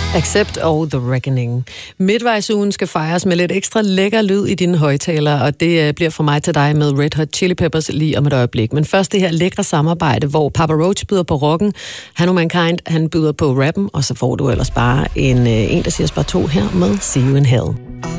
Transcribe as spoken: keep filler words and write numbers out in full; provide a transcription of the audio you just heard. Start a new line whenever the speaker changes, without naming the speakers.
Accept og The Reckoning. Midtvejsugen skal fejres med lidt ekstra lækker lyd i dine højtalere, og det bliver for mig til dig med Red Hot Chili Peppers lige om et øjeblik. Men først det her lækre samarbejde, hvor Papa Roach byder på rocken, Hanno Mankind, han byder på rappen, og så får du ellers bare en, en der siger bare to her med See You in Hell.